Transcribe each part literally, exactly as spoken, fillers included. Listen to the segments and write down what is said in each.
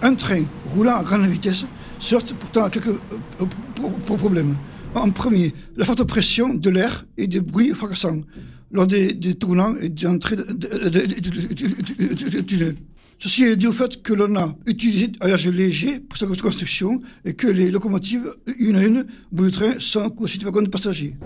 Un train roulant à grande vitesse se heurte pourtant à quelques euh, problèmes. En premier, la forte pression de l'air et des bruits fracassants lors des, des tournants et des entrées du tunnel. Ceci est dû au fait que l'on a utilisé un alliage léger pour sa construction et que les locomotives, une à une, au bout du train, sont aussi des wagons de passagers.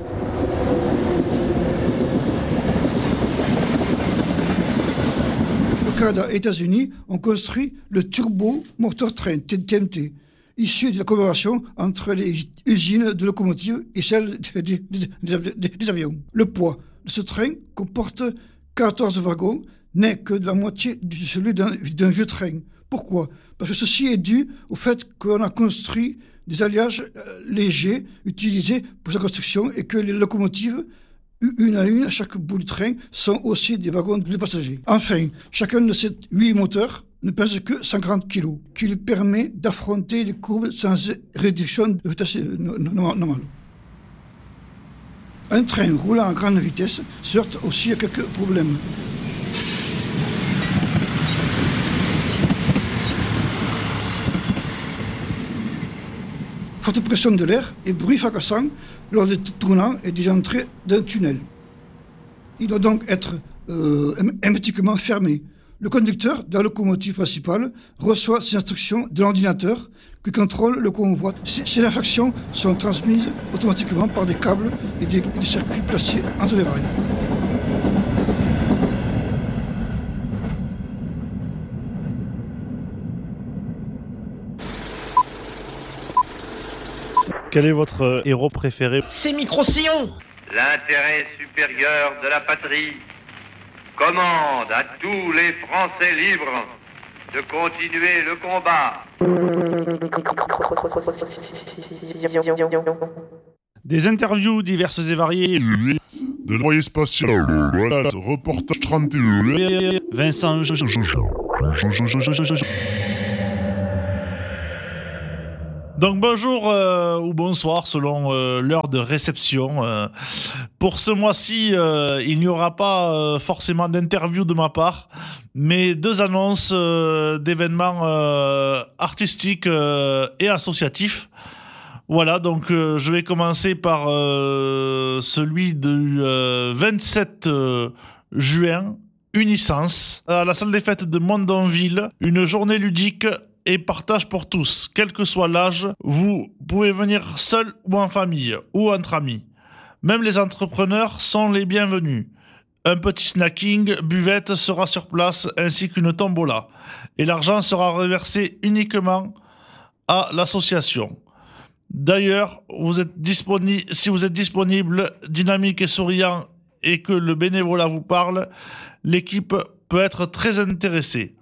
Le Canada et les États-Unis ont construit le Turbo Motor Train, T M T, issu de la collaboration entre les usines de locomotives et celles des, des, des, des avions. Le poids de ce train comporte quatorze wagons, n'est que de la moitié de celui d'un, d'un vieux train. Pourquoi ? Parce que ceci est dû au fait qu'on a construit des alliages euh, légers utilisés pour sa construction et que les locomotives, une à une, à chaque bout du train, sont aussi des wagons de passagers. Enfin, chacun de ces huit moteurs ne pèse que cent quarante kilos, qui lui permet d'affronter les courbes sans réduction de vitesse normale. Un train roulant à grande vitesse se heurte aussi à quelques problèmes. Forte pression de l'air et bruit fracassant lors des tournants et des entrées d'un tunnel. Il doit donc être euh, hermétiquement fermé. Le conducteur de la locomotive principale reçoit ses instructions de l'ordinateur qui contrôle le convoi. Ces, ces instructions sont transmises automatiquement par des câbles et des, des circuits placés entre les rails. Quel est votre héros préféré ? C'est Micro-Sillon. L'intérêt supérieur de la patrie commande à tous les Français libres de continuer le combat. Des interviews diverses et variées. De l'envoyé spatial. Voilà, reportage trente et un. Vincent. Donc bonjour euh, ou bonsoir selon euh, l'heure de réception. Euh, pour ce mois-ci, euh, il n'y aura pas euh, forcément d'interview de ma part, mais deux annonces euh, d'événements euh, artistiques euh, et associatifs. Voilà, donc euh, je vais commencer par euh, celui du euh, vingt-sept juin, Unisens, à la salle des fêtes de Mondonville, une journée ludique et partage pour tous, quel que soit l'âge. Vous pouvez venir seul ou en famille, ou entre amis. Même les entrepreneurs sont les bienvenus. Un petit snacking, buvette sera sur place, ainsi qu'une tombola. Et l'argent sera reversé uniquement à l'association. D'ailleurs, vous êtes disponi- si vous êtes disponible, dynamique et souriant, et que le bénévolat vous parle, l'équipe peut être très intéressée.